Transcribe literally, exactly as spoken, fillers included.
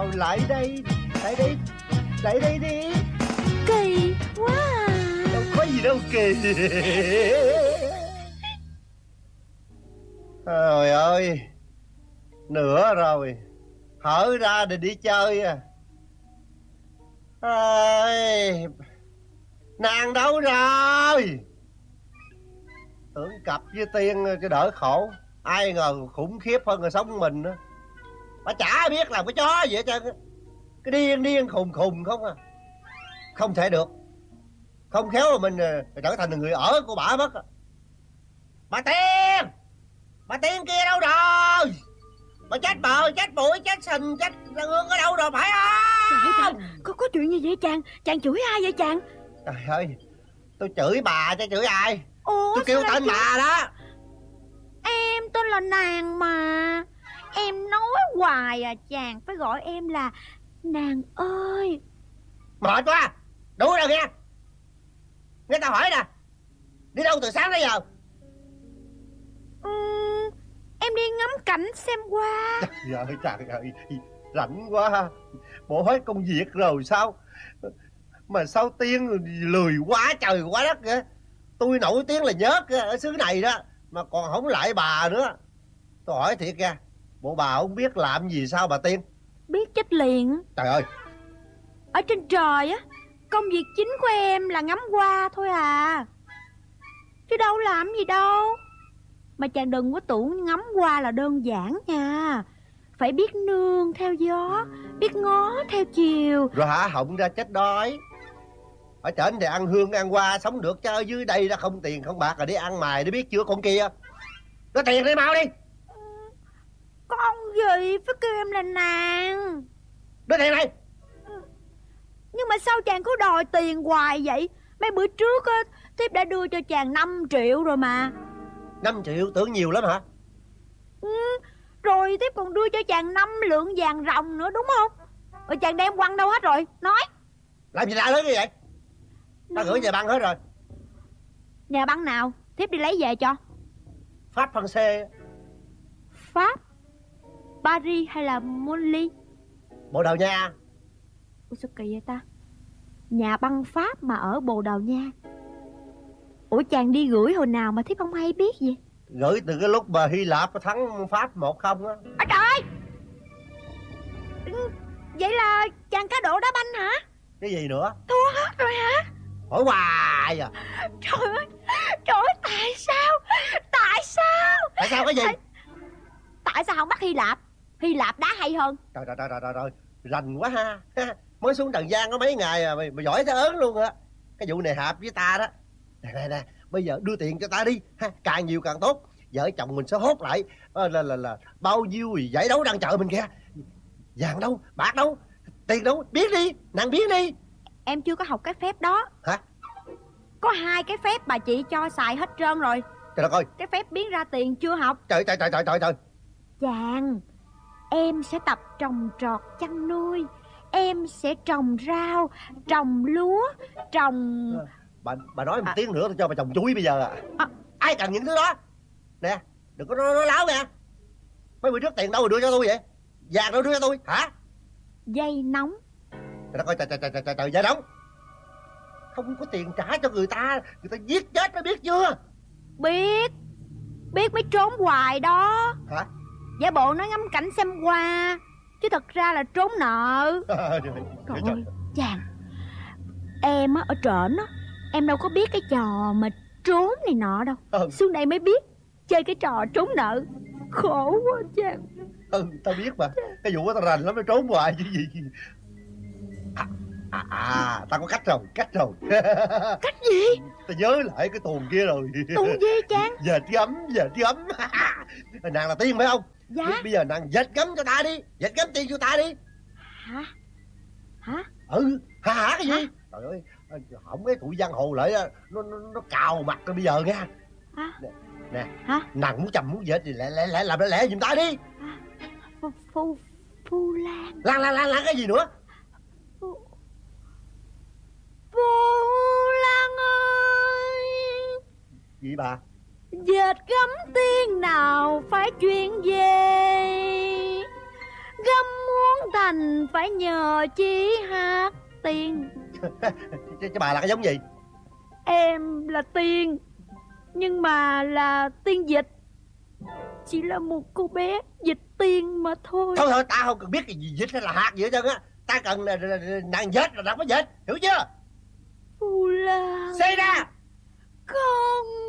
nào lại đây, lại đây, lại đây đi. Kỳ quá à. Đâu có gì đâu kỳ. Trời ơi, nữa rồi, hở ra để đi chơi à. Ây, nàng đâu rồi? Tưởng cặp với Tiên cho đỡ khổ, ai ngờ khủng khiếp hơn người sống mình nữa. Bà chả biết làm cái chó gì hết trơn. Cái điên điên khùng khùng không à. Không thể được. Không khéo là mình trở thành người ở của bà mất. Bà Tiên, bà Tiên kia đâu rồi? Bà chết bờ, chết bụi, chết sình, chết hương ở đâu rồi phải không? Trời ơi, có, có chuyện gì vậy chàng? Chàng chửi ai vậy chàng? Trời ơi, tôi chửi bà chứ chửi ai? Ủa, tôi kêu tên chứ... bà đó. Em tên là nàng mà. Em nói hoài à, chàng phải gọi em là nàng ơi. Mệt quá, đủ rồi nghe. Nghe tao hỏi nè, đi đâu từ sáng tới giờ? Ừ, em đi ngắm cảnh xem qua. Trời ơi, trời ơi, rảnh quá. Bộ hết công việc rồi sao? Mà sao Tiên lười quá trời quá đất kìa. Tôi nổi tiếng là nhớt ở xứ này đó, mà còn không lại bà nữa. Tôi hỏi thiệt kìa, bộ bà không biết làm gì sao bà Tiên? Biết chết liền. Trời ơi, ở trên trời á, công việc chính của em là ngắm hoa thôi à, chứ đâu làm gì đâu. Mà chàng đừng có tưởng ngắm hoa là đơn giản nha. Phải biết nương theo gió, biết ngó theo chiều. rồi hả họng ra chết đói. Ở trển thì ăn hương ăn hoa sống được, chứ ở dưới đây đã không tiền không bạc rồi để ăn mài để biết chưa con kia. Có tiền đi mau đi. Con gì phải kêu em là nàng? Đưa tiền này. Nhưng mà sao chàng cứ đòi tiền hoài vậy? Mấy bữa trước á, thiếp đã đưa cho chàng năm triệu rồi mà. Năm triệu tưởng nhiều lắm hả? Ừ, rồi thiếp còn đưa cho chàng năm lượng vàng ròng nữa đúng không? Rồi chàng đem quăng đâu hết rồi? Nói. Làm gì lạ lớn như vậy? Ta gửi về băng hết rồi. Nhà băng nào? Thiếp đi lấy về cho. Pháp phân xê. Pháp, Paris hay là Monly? Bồ Đào Nha. Ủa sao kỳ vậy ta? Nhà băng Pháp mà ở Bồ Đào Nha. Ủa chàng đi gửi hồi nào mà thiếp không hay biết gì? Gửi từ cái lúc mà Hy Lạp thắng Pháp một không á. À trời! Vậy là chàng cá độ đá banh hả? Cái gì nữa? Thua hết rồi hả? Hỏi hoài à. Trời ơi! Trời ơi! Tại sao? Tại sao? Tại sao cái gì? Tại, tại sao không bắt Hy Lạp? Hy Lạp đá hay hơn. Trời trời trời trời trời, rành quá ha. Mới xuống Trần gian có mấy ngày à, mày, mày giỏi thế ớn luôn á. Cái vụ này hợp với ta đó. Nè nè nè, bây giờ đưa tiền cho ta đi ha, càng nhiều càng tốt. Vợ chồng mình sẽ hốt lại à, là, là là bao nhiêu giải đấu đang chờ mình kìa. Vàng đâu, bạc đâu, tiền đâu, biết đi, nàng biết đi. Em chưa có học cái phép đó. Hả? Có hai cái phép bà chị cho xài hết trơn rồi. Trời đất ơi. Cái phép biến ra tiền chưa học. Trời trời trời trời trời trời. Chàng, em sẽ tập trồng trọt chăn nuôi. Em sẽ trồng rau, trồng lúa, trồng... Bà, bà nói một à. tiếng nữa tôi cho bà trồng chuối bây giờ à. à. Ai cần những thứ đó. Nè, đừng có nói, nói láo nha. Mấy bữa trước tiền đâu mà đưa cho tôi vậy? Vàng đâu đưa cho tôi, hả? Dây nóng. Trời đất ơi, trời trời trời trời, trời dây nóng. Không có tiền trả cho người ta, người ta giết chết mới biết chưa? Biết. Biết mới trốn hoài đó. Hả? Giả bộ nói ngắm cảnh xem qua, chứ thật ra là trốn nợ. Trời ơi, chàng, em á, ở trển á, em đâu có biết cái trò mà trốn này nọ đâu. ừ. Xuống đây mới biết chơi cái trò trốn nợ. Khổ quá chàng. Ừ, tao biết mà. Cái vụ đó tao rành lắm, mới trốn hoài chứ gì. À, à, à tao có cách rồi, cách rồi. Cách gì? Tao nhớ lại cái tuồng kia rồi. Tuồng gì chàng? Dệt gấm, dệt gấm. Nàng là Tiên phải không? Dạ. Bây giờ nàng dệt gấm cho ta đi, dệt gấm tiền cho ta đi. Hả? Hả? Ừ, hả hả cái gì? Hả? Trời ơi, không cái tụi giang hồ lại nó, nó nó cào mặt rồi bây giờ nha. Hả? Nè, nè. Hả? Nàng muốn chầm muốn dệt thì lẹ lẹ lẹ làm lẹ lẹ giùm ta đi. À, phu phu phu lan. Lan lan lan lan cái gì nữa? Phu, phu Lan ơi. Gì bà? Dệt gấm tiên nào phải chuyện về, gấm muốn thành phải nhờ Chí hát Tiên. Chứ bà là cái giống gì? Em là tiên, nhưng mà là tiên dịch. Chỉ là một cô bé dịch tiên mà thôi. Thôi thôi, tao không cần biết cái gì dịch hay là hạt gì hết trơn á. Ta cần là, là, là nàng dịch là nàng phải dịch, hiểu chưa? Phù Lan, Xê ra. con